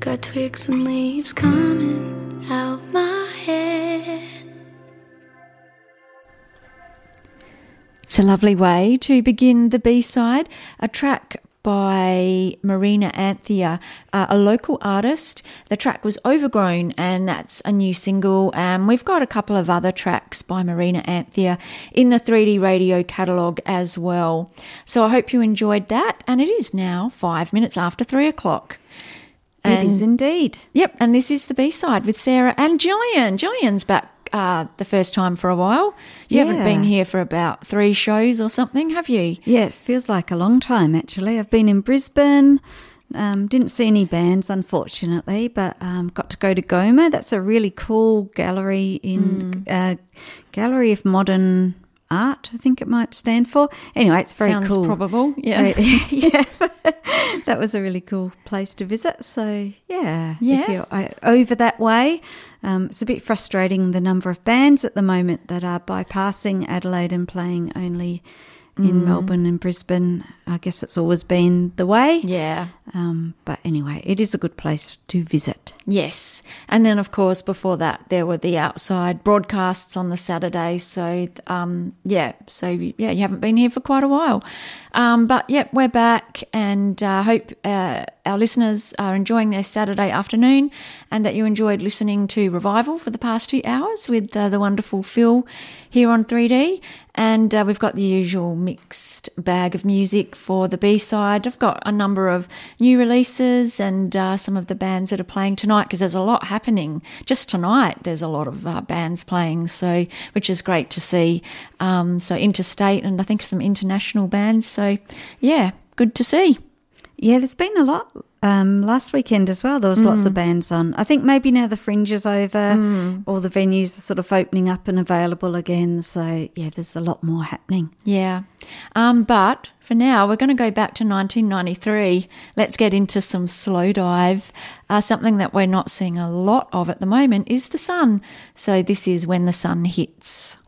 got twigs and leaves coming out my head. It's a lovely way to begin the B-side, a track by Marina Anthea, a local artist. The track was Overgrown, and that's a new single. We've got a couple of other tracks by Marina Anthea in the 3D Radio catalogue as well. So I hope you enjoyed that, and it is now 5 minutes after 3 o'clock. It is indeed. Yep, and this is the B-side with Sarah and Gillian. Gillian's back the first time for a while. You haven't been here for about 3 shows or something, have you? Yeah, it feels like a long time, actually. I've been in Brisbane, didn't see any bands, unfortunately, but got to go to Goma. That's a really cool gallery in Gallery of Modern Art, I think it might stand for. Anyway, it's very Sounds cool. Sounds probable, yeah. Yeah, that was a really cool place to visit. So, if you're over that way, it's a bit frustrating, the number of bands at the moment that are bypassing Adelaide and playing only in Melbourne and Brisbane. I guess it's always been the way. Yeah. But anyway, it is a good place to visit. Yes. And then, of course, before that, there were the outside broadcasts on the Saturday. So, you haven't been here for quite a while. But, we're back, and hope our listeners are enjoying their Saturday afternoon and that you enjoyed listening to Revival for the past 2 hours with the wonderful Phil here on 3D. And we've got the usual mixed bag of music for the B-side. I've got a number of new releases and some of the bands that are playing tonight, because there's a lot happening. Just tonight there's a lot of bands playing, so which is great to see. So interstate and I think some international bands. So, yeah, good to see. Yeah, there's been a lot. Last weekend as well, there was lots of bands on. I think maybe now the Fringe is over, all the venues are sort of opening up and available again. So, yeah, there's a lot more happening. Yeah. But for now, we're going to go back to 1993. Let's get into some slow dive. Something that we're not seeing a lot of at the moment is the sun. So this is When the Sun Hits.